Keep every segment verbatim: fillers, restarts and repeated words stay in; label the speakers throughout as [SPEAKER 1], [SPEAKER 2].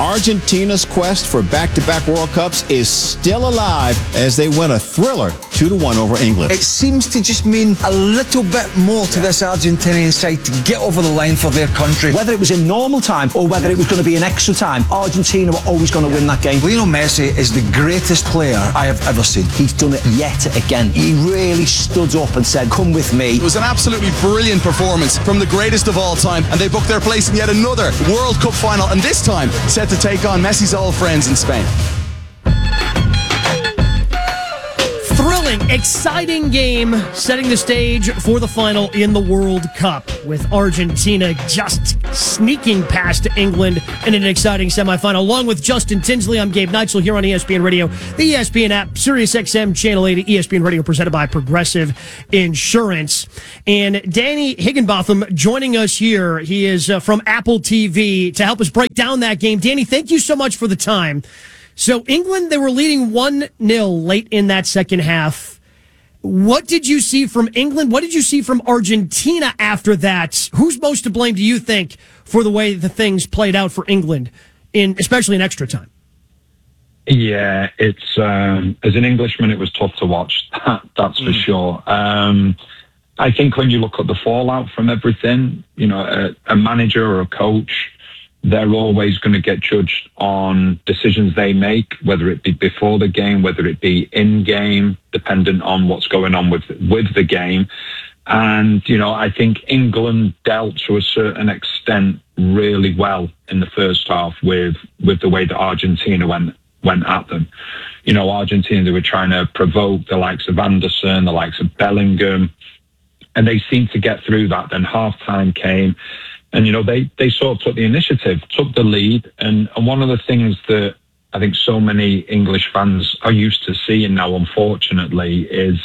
[SPEAKER 1] Argentina's quest for back-to-back World Cups is still alive as they win a thriller two to one over England.
[SPEAKER 2] It seems to just mean a little bit more to this Argentinian side to get over the line for their country.
[SPEAKER 3] Whether it was in normal time or whether it was going to be in extra time, Argentina were always going to win that game.
[SPEAKER 2] Lionel Messi is the greatest player I have ever seen.
[SPEAKER 3] He's done it yet again. He really stood up and said, come with me.
[SPEAKER 4] It was an absolutely brilliant performance from the greatest of all time, and they booked their place in yet another World Cup final, and this time set to take on Messi's old friends in Spain.
[SPEAKER 5] Thrilling, exciting game, setting the stage for the final in the World Cup, with Argentina just sneaking past England in an exciting semifinal. Along with Justin Tinsley, I'm Gabe Neitzel here on E S P N Radio, the E S P N app, Sirius X M Channel eighty, E S P N Radio presented by Progressive Insurance. And Danny Higginbotham joining us here. He is uh, from Apple T V to help us break down that game. Danny, thank you so much for the time. So England, they were leading one nil late in that second half. What did you see from England? What did you see from Argentina after that? Who's most to blame, do you think, for the way the things played out for England, in especially in extra time?
[SPEAKER 6] Yeah, it's um, as an Englishman, it was tough to watch. That, that's for mm. sure. Um, I think when you look at the fallout from everything, you know, a, a manager or a coach, they're always going to get judged on decisions they make, whether it be before the game, whether it be in game, dependent on what's going on with with the game. And, you know, I think England dealt to a certain extent really well in the first half with with the way that Argentina went went at them. You know, Argentina, they were trying to provoke the likes of Anderson, the likes of Bellingham, and they seemed to get through that. Then half-time came. And, you know, they, they sort of took the initiative, took the lead. And, and one of the things that I think so many English fans are used to seeing now, unfortunately, is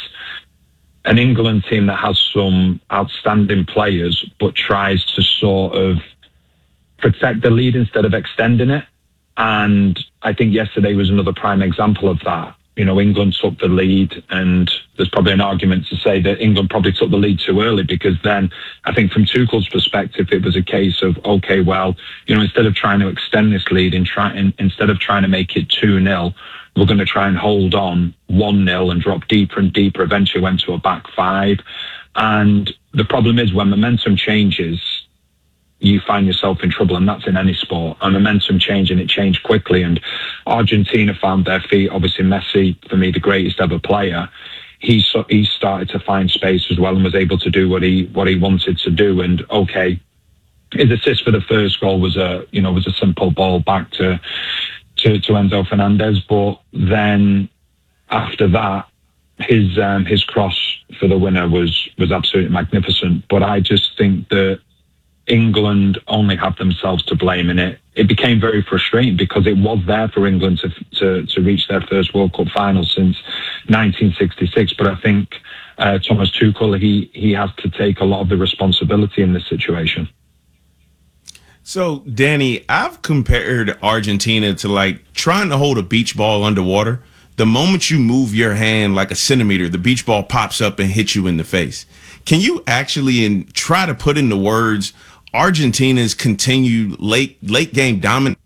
[SPEAKER 6] an England team that has some outstanding players, but tries to sort of protect the lead instead of extending it. And I think yesterday was another prime example of that. You know, England took the lead, and there's probably an argument to say that England probably took the lead too early, because then I think from Tuchel's perspective, it was a case of, okay, well, you know, instead of trying to extend this lead and try, in, instead of trying to make it two nil, we're going to try and hold on one nil and drop deeper and deeper, eventually went to a back five. And the problem is when momentum changes, you find yourself in trouble, and that's in any sport. And momentum changed, and it changed quickly. And Argentina found their feet. Obviously, Messi, for me, the greatest ever player. He he started to find space as well and was able to do what he what he wanted to do. And okay, his assist for the first goal was a you know was a simple ball back to to, to Enzo Fernandez. But then after that, his um, his cross for the winner was was absolutely magnificent. But I just think that England only have themselves to blame in it. It became very frustrating because it was there for England to to, to reach their first World Cup final since nineteen sixty-six. But I think uh, Thomas Tuchel, he he has to take a lot of the responsibility in this situation.
[SPEAKER 7] So, Danny, I've compared Argentina to like trying to hold a beach ball underwater. The moment you move your hand like a centimeter, the beach ball pops up and hits you in the face. Can you actually in, try to put into words Argentina's continued late late game dominance?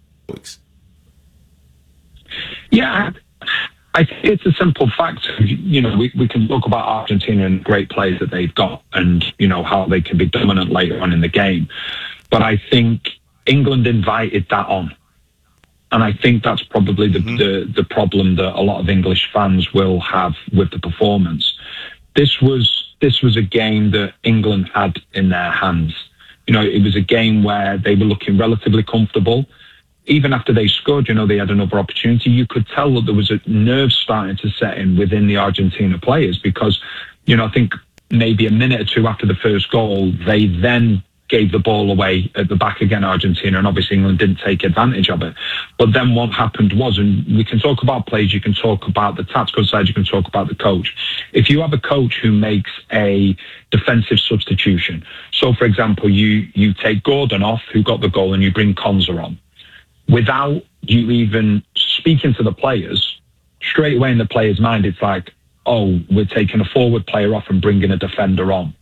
[SPEAKER 6] Yeah, I think it's a simple fact. You know, we, we can talk about Argentina and the great players that they've got, and you know how they can be dominant later on in the game. But I think England invited that on, and I think that's probably the, mm-hmm. the the problem that a lot of English fans will have with the performance. This was this was a game that England had in their hands. You know, it was a game where they were looking relatively comfortable. Even after they scored, you know, they had another opportunity. You could tell that there was a nerve starting to set in within the Argentina players because, you know, I think maybe a minute or two after the first goal, they then gave the ball away at the back again, Argentina, and obviously England didn't take advantage of it. But then what happened was, and we can talk about plays, you can talk about the tactical side, you can talk about the coach. If you have a coach who makes a defensive substitution, so for example, you you take Gordon off, who got the goal, and you bring Konza on, without you even speaking to the players, straight away in the player's mind, it's like, oh, we're taking a forward player off and bringing a defender on.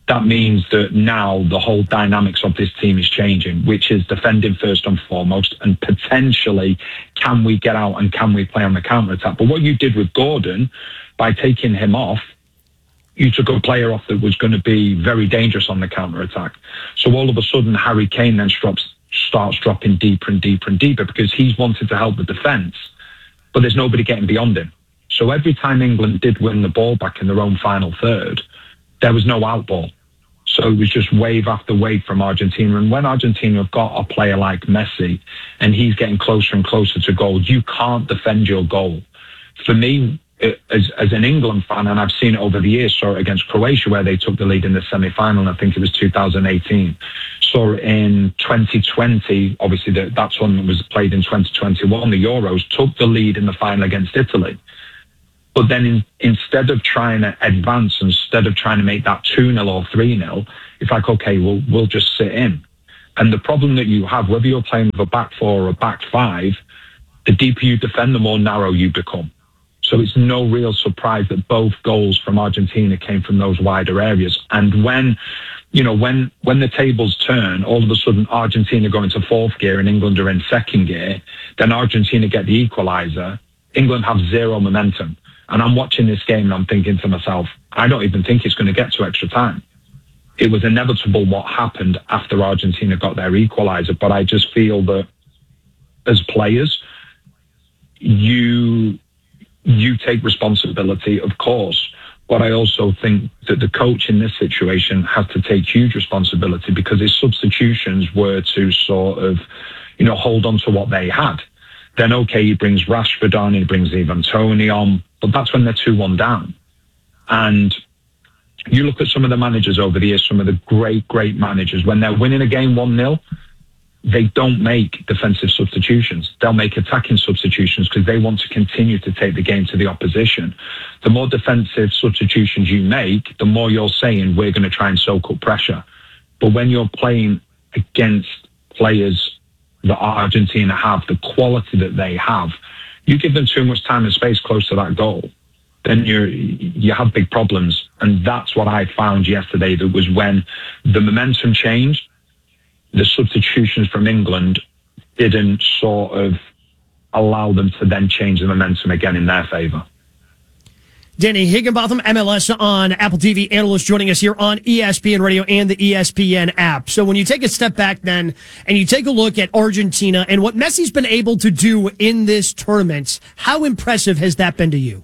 [SPEAKER 6] that means that now the whole dynamics of this team is changing, which is defending first and foremost, and potentially can we get out and can we play on the counter-attack. But what you did with Gordon, by taking him off, you took a player off that was going to be very dangerous on the counter-attack. So all of a sudden, Harry Kane then stops, starts dropping deeper and deeper and deeper because he's wanted to help the defence, but there's nobody getting beyond him. So every time England did win the ball back in their own final third, there was no out ball. So it was just wave after wave from Argentina. And when Argentina have got a player like Messi and he's getting closer and closer to goal, you can't defend your goal. For me, as, as an England fan, and I've seen it over the years, saw it against Croatia where they took the lead in the semi-final, I think it was two thousand eighteen. Saw it in twenty twenty, obviously the, that tournament was played in twenty twenty-one, the Euros, took the lead in the final against Italy. But then in, instead of trying to advance, instead of trying to make that two nil or three nil, it's like, okay, we'll, we'll just sit in. And the problem that you have, whether you're playing with a back four or a back five, the deeper you defend, the more narrow you become. So it's no real surprise that both goals from Argentina came from those wider areas. And when, you know, when, when the tables turn, all of a sudden Argentina go into fourth gear and England are in second gear, then Argentina get the equaliser, England have zero momentum. And I'm watching this game and I'm thinking to myself, I don't even think it's going to get to extra time. It was inevitable what happened after Argentina got their equaliser, but I just feel that as players, you you take responsibility, of course, but I also think that the coach in this situation has to take huge responsibility because his substitutions were to sort of, you know, hold on to what they had. Then, okay, he brings Rashford on, he brings Ivan Toney on, but that's when they're two one down. And you look at some of the managers over the years, some of the great, great managers, when they're winning a game one nil, they don't make defensive substitutions. They'll make attacking substitutions because they want to continue to take the game to the opposition. The more defensive substitutions you make, the more you're saying we're going to try and soak up pressure. But when you're playing against players that Argentina have, the quality that they have, you give them too much time and space close to that goal, then you you have big problems. And that's what I found yesterday. That was when the momentum changed, the substitutions from England didn't sort of allow them to then change the momentum again in their favour.
[SPEAKER 5] Danny Higginbotham, M L S on Apple T V analyst, joining us here on E S P N Radio and the E S P N app. So when you take a step back then and you take a look at Argentina and what Messi's been able to do in this tournament, how impressive has that been to you?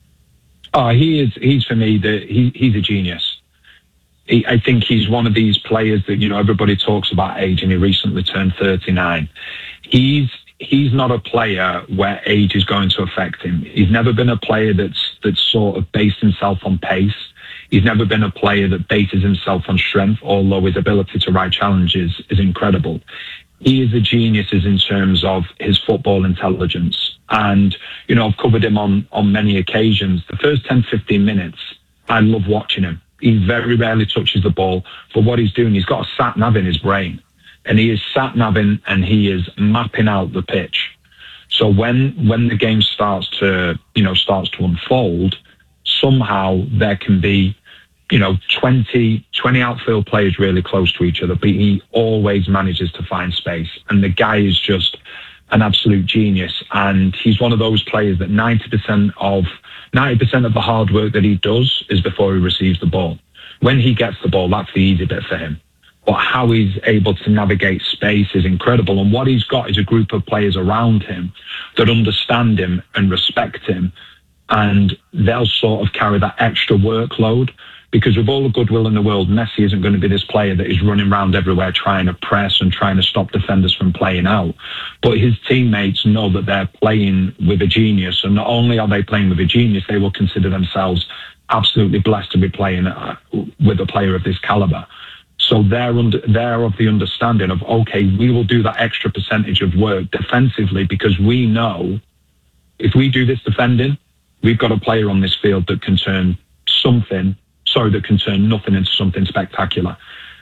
[SPEAKER 6] Oh, he is. He's for me. The, he, he's a genius. He, I think he's one of these players that, you know, everybody talks about age, and he recently turned thirty-nine. He's he's not a player where age is going to affect him. He's never been a player that's that's sort of based himself on pace. He's never been a player that bases himself on strength, although his ability to ride challenges is incredible. He is a genius in terms of his football intelligence. And, you know, I've covered him on, on many occasions. The first ten, fifteen minutes, I love watching him. He very rarely touches the ball, but what he's doing, he's got a sat-nav in his brain. And he is sat-naving and he is mapping out the pitch. So when when the game starts to, you know, starts to unfold, somehow there can be, you know, twenty, twenty outfield players really close to each other, but he always manages to find space. And the guy is just an absolute genius. And he's one of those players that ninety percent of ninety percent of the hard work that he does is before he receives the ball. When he gets the ball, that's the easy bit for him. But how he's able to navigate space is incredible. And what he's got is a group of players around him that understand him and respect him. And they'll sort of carry that extra workload. Because with all the goodwill in the world, Messi isn't going to be this player that is running around everywhere trying to press and trying to stop defenders from playing out. But his teammates know that they're playing with a genius. And not only are they playing with a genius, they will consider themselves absolutely blessed to be playing uh, with a player of this caliber. So they're, under, they're of the understanding of, okay, we will do that extra percentage of work defensively because we know if we do this defending, we've got a player on this field that can turn something, sorry, that can turn nothing into something spectacular.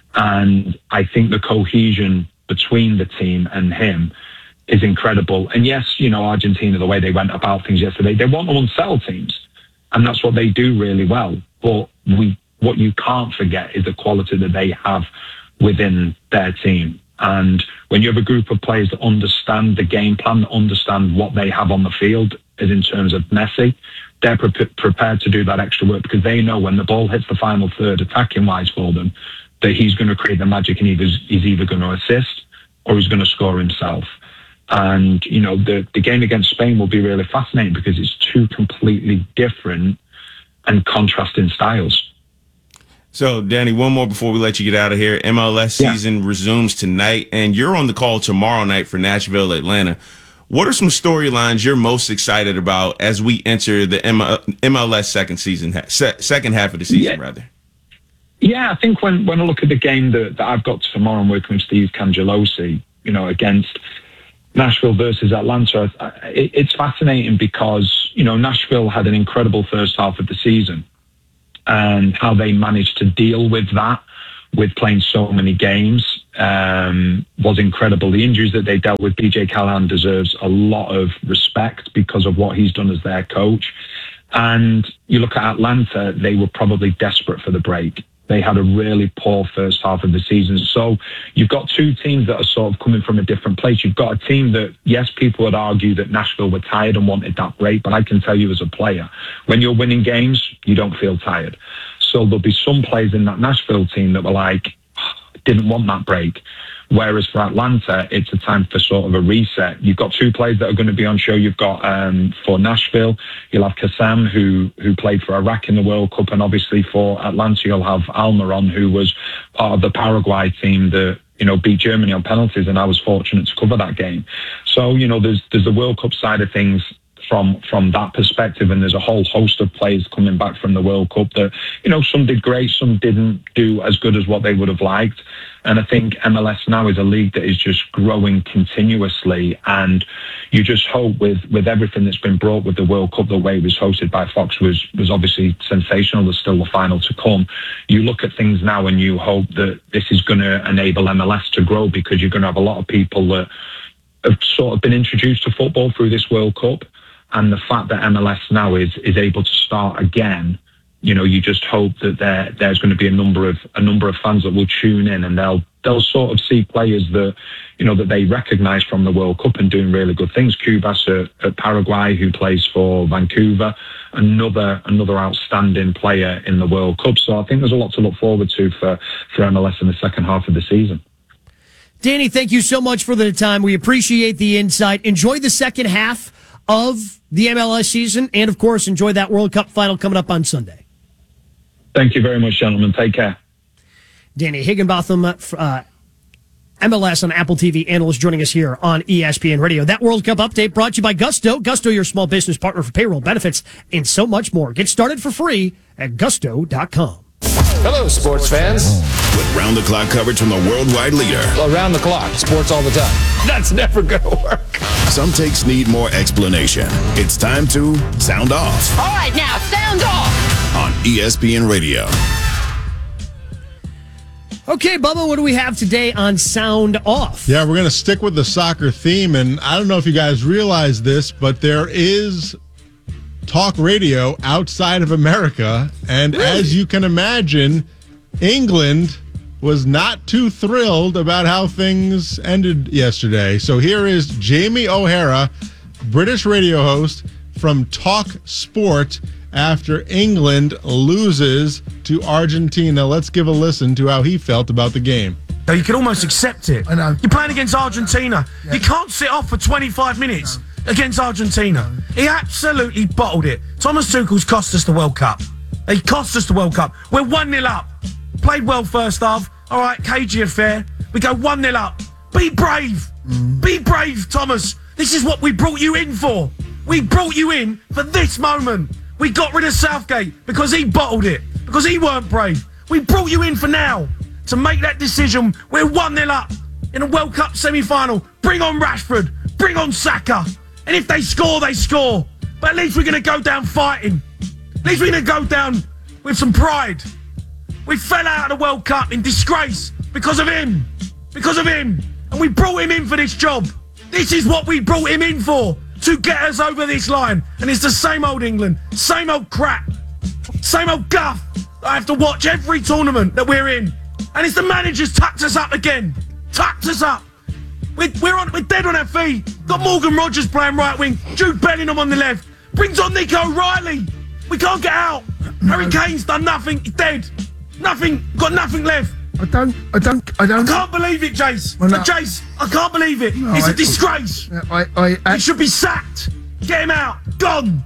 [SPEAKER 6] And I think the cohesion between the team and him is incredible. And yes, you know, Argentina, the way they went about things yesterday, they want to unsell teams. And that's what they do really well. But we what you can't forget is the quality that they have within their team. And when you have a group of players that understand the game plan, that understand what they have on the field, as in terms of Messi, they're pre- prepared to do that extra work because they know when the ball hits the final third attacking-wise for them, that he's going to create the magic and he's, he's either going to assist or he's going to score himself. And, you know, the, the game against Spain will be really fascinating because it's two completely different and contrasting styles.
[SPEAKER 7] So, Danny, one more before we let you get out of here. M L S season yeah. resumes tonight, and you're on the call tomorrow night for Nashville, Atlanta. What are some storylines you're most excited about as we enter the M L S second season, second half of the season,
[SPEAKER 6] yeah.
[SPEAKER 7] rather?
[SPEAKER 6] Yeah, I think when, when I look at the game that, that I've got tomorrow, I'm working with Steve Cangelosi, you know, against Nashville versus Atlanta. It, it's fascinating because, you know, Nashville had an incredible first half of the season. And how they managed to deal with that, with playing so many games, um, was incredible. The injuries that they dealt with, B J Callahan deserves a lot of respect because of what he's done as their coach. And you look at Atlanta, they were probably desperate for the break. They had a really poor first half of the season. So you've got two teams that are sort of coming from a different place. You've got a team that, yes, people would argue that Nashville were tired and wanted that break, but I can tell you as a player, when you're winning games, you don't feel tired. So there'll be some players in that Nashville team that were like, didn't want that break. Whereas for Atlanta, it's a time for sort of a reset. You've got two players that are going to be on show. You've got um, for Nashville, you'll have Kassam, who who played for Iraq in the World Cup, and obviously for Atlanta, you'll have Almiron, who was part of the Paraguay team that you know beat Germany on penalties, and I was fortunate to cover that game. So you know, there's there's the World Cup side of things from from that perspective, and there's a whole host of players coming back from the World Cup that you know some did great, some didn't do as good as what they would have liked. And I think M L S now is a league that is just growing continuously, and you just hope with with everything that's been brought with the World Cup, the way it was hosted by Fox was was obviously sensational. There's still the final to come. You look at things now and you hope that this is going to enable M L S to grow, because you're going to have a lot of people that have sort of been introduced to football through this World Cup. And the fact that M L S now is is able to start again, you know, you just hope that there there's going to be a number of a number of fans that will tune in, and they'll they'll sort of see players that you know that they recognise from the World Cup and doing really good things. Cubas at, at Paraguay, who plays for Vancouver, another another outstanding player in the World Cup. So I think there's a lot to look forward to for for M L S in the second half of the season.
[SPEAKER 5] Danny, thank you so much for the time. We appreciate the insight. Enjoy the second half of the M L S season, and of course, enjoy that World Cup final coming up on Sunday.
[SPEAKER 6] Thank you very much, gentlemen. Take care. Danny
[SPEAKER 5] Higginbotham, uh, M L S on Apple T V analyst, joining us here on E S P N Radio. That World Cup update brought to you by Gusto. Gusto, your small business partner for payroll, benefits, and so much more. Get started for free at gusto dot com.
[SPEAKER 8] Hello, sports fans.
[SPEAKER 9] With round-the-clock coverage from the worldwide leader.
[SPEAKER 8] Around the clock, sports all the time. That's never going to work.
[SPEAKER 9] Some takes need more explanation. It's time to sound off.
[SPEAKER 10] All right, now, sound off.
[SPEAKER 9] On E S P N Radio.
[SPEAKER 5] Okay, Bubba, what do we have today on Sound Off?
[SPEAKER 11] Yeah, we're going to stick with the soccer theme, and I don't know if you guys realize this, but there is talk radio outside of America, and really? As you can imagine, England was not too thrilled about how things ended yesterday. So here is Jamie O'Hara, British radio host from Talk Sport, after England loses to Argentina. Let's give a listen to how he felt about the game.
[SPEAKER 12] You can almost accept it.
[SPEAKER 13] I know.
[SPEAKER 12] You're playing against Argentina.
[SPEAKER 13] Yeah.
[SPEAKER 12] You can't sit off for twenty-five minutes no. against Argentina. No. He absolutely bottled it. Thomas Tuchel's cost us the World Cup. He cost us the World Cup. We're one nil up. Played well first half. All right, cagey affair. We go one nil up. Be brave. Mm. Be brave, Thomas. This is what we brought you in for. We brought you in for this moment. We got rid of Southgate because he bottled it, because he weren't brave. We brought you in for now to make that decision. We're one nil up in a World Cup semi-final. Bring on Rashford. Bring on Saka. And if they score, they score. But at least we're going to go down fighting. At least we're going to go down with some pride. We fell out of the World Cup in disgrace because of him. Because of him. And we brought him in for this job. This is what we brought him in for, to get us over this line. And it's the same old England. Same old crap. Same old guff. I have to watch every tournament that we're in. And it's the manager's tucked us up again. Tucked us up. We're, we're, on, we're dead on our feet. Got Morgan Rogers playing right wing. Jude Bellingham on the left. Brings on Nico O'Reilly. We can't get out. Harry Kane's done nothing. He's dead. Nothing. Got nothing left.
[SPEAKER 13] I don't, I don't, I don't.
[SPEAKER 12] I can't believe it, Jace.
[SPEAKER 13] Well, no.
[SPEAKER 12] Jace, I can't believe it.
[SPEAKER 13] No,
[SPEAKER 12] it's
[SPEAKER 13] I-
[SPEAKER 12] a disgrace.
[SPEAKER 13] I, I, I,
[SPEAKER 12] He should be sacked. Get him out. Gone.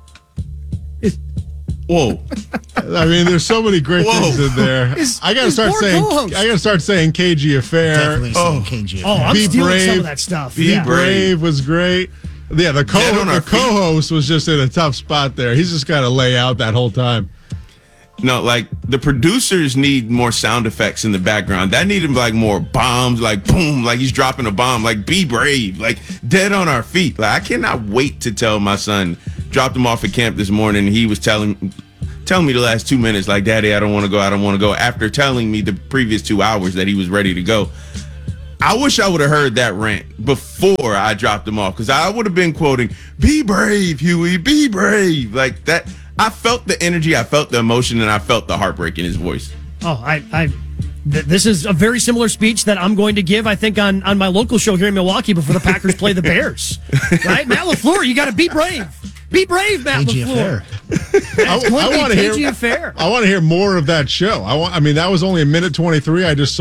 [SPEAKER 7] Whoa.
[SPEAKER 11] I mean, there's so many great
[SPEAKER 7] Whoa.
[SPEAKER 11] things in there.
[SPEAKER 5] His-
[SPEAKER 11] I gotta
[SPEAKER 5] his
[SPEAKER 11] start
[SPEAKER 5] poor
[SPEAKER 11] saying.
[SPEAKER 5] co-host.
[SPEAKER 11] I gotta start saying K G Affair.
[SPEAKER 14] Definitely saying
[SPEAKER 11] Oh,
[SPEAKER 14] K G.
[SPEAKER 5] Oh, I'm
[SPEAKER 11] Be
[SPEAKER 5] stealing some
[SPEAKER 11] brave.
[SPEAKER 5] of that stuff.
[SPEAKER 11] Be
[SPEAKER 5] yeah.
[SPEAKER 11] brave was great. Yeah, the co
[SPEAKER 7] Dead on our
[SPEAKER 11] the
[SPEAKER 7] feet.
[SPEAKER 11] co-host was just in a tough spot there. He's just got to lay out that whole time.
[SPEAKER 7] No, like the producers need more sound effects in the background. That needed like more bombs, like boom, like he's dropping a bomb, like be brave, like dead on our feet. Like I cannot wait to tell my son. Dropped him off at camp this morning. He was telling telling me the last two minutes, like, Daddy, I don't want to go. I don't want to go. After telling me the previous two hours that he was ready to go. I wish I would have heard that rant before I dropped him off, because I would have been quoting, be brave, Huey, be brave. Like that. I felt the energy, I felt the emotion, and I felt the heartbreak in his voice.
[SPEAKER 5] Oh, I, I, th- this is a very similar speech that I'm going to give, I think, on, on my local show here in Milwaukee before the Packers play the Bears. Right? Matt LaFleur, you got to be brave. Be brave, Matt
[SPEAKER 14] K G
[SPEAKER 5] LaFleur.
[SPEAKER 14] Affair.
[SPEAKER 11] I,
[SPEAKER 5] It's going to be
[SPEAKER 11] want to
[SPEAKER 5] K G
[SPEAKER 11] hear.
[SPEAKER 5] Affair.
[SPEAKER 11] I want to hear more of that show. I want. I mean, that was only a minute twenty-three. I just saw.